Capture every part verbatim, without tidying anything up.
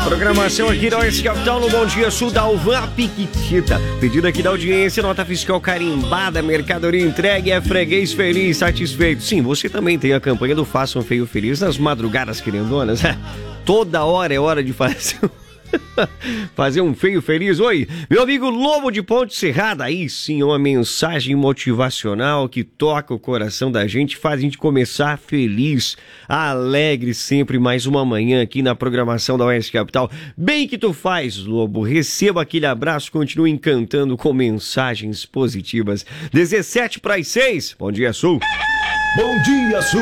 Programação aqui da Oeste Capital no Bom Dia Sul da Alvan Piquitita. Pedido aqui da audiência, nota fiscal carimbada, mercadoria entregue, é freguês feliz, satisfeito. Sim, você também tem a campanha do Faça um Feio Feliz nas madrugadas, querendonas. Toda hora é hora de fazer fazer um feio feliz. Oi, meu amigo Lobo de Ponte Serrada. Aí sim, uma mensagem motivacional que toca o coração da gente, faz a gente começar feliz, alegre sempre. Mais uma manhã aqui na programação da Oeste Capital. Bem que tu faz, Lobo. Receba aquele abraço, continue encantando com mensagens positivas. dezessete para as seis. Bom dia, Sul. Bom dia, Sul.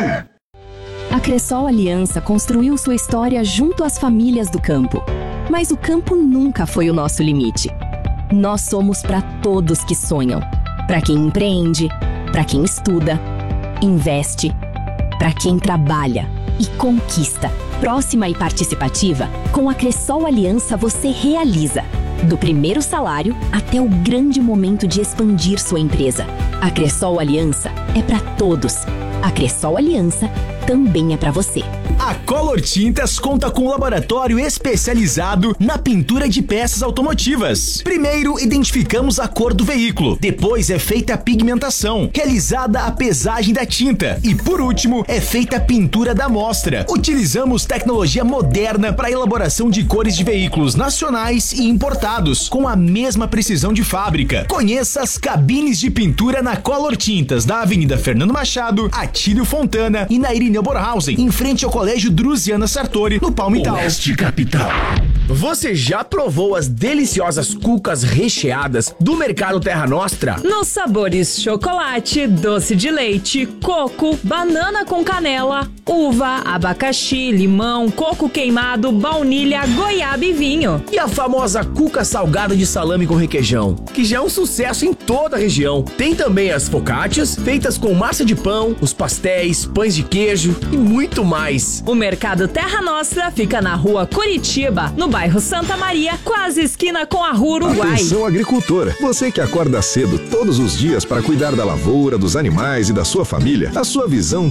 A Cressol Aliança construiu sua história junto às famílias do campo. Mas o campo nunca foi o nosso limite. Nós somos para todos que sonham. Para quem empreende, para quem estuda, investe, para quem trabalha e conquista. Próxima e participativa, com a Cressol Aliança você realiza. Do primeiro salário até o grande momento de expandir sua empresa. A Cressol Aliança é para todos. A Cressol Aliança também é para você. A Color Tintas conta com um laboratório especializado na pintura de peças automotivas. Primeiro, identificamos a cor do veículo. Depois é feita a pigmentação, realizada a pesagem da tinta. E por último, é feita a pintura da amostra. Utilizamos tecnologia moderna para a elaboração de cores de veículos nacionais e importados, com a mesma precisão de fábrica. Conheça as cabines de pintura na Color Tintas, da Avenida Fernando Machado, Atílio Fontana e na Irineu Borhausen, em frente ao Colégio Drusiana Sartori, no Palmital. Oeste Capital. Você já provou as deliciosas cucas recheadas do Mercado Terra Nostra? Nos sabores chocolate, doce de leite, coco, banana com canela, uva, abacaxi, limão, coco queimado, baunilha, goiaba e vinho. E a famosa cuca salgada de salame com requeijão, que já é um sucesso em toda a região. Tem também as focaccias, feitas com massa de pão, os pastéis, pães de queijo e muito mais. O Mercado Terra Nostra fica na rua Curitiba, no bairro Santa Maria, quase esquina com a Rua Uruguai. Atenção, agricultor, você que acorda cedo todos os dias para cuidar da lavoura, dos animais e da sua família, a sua visão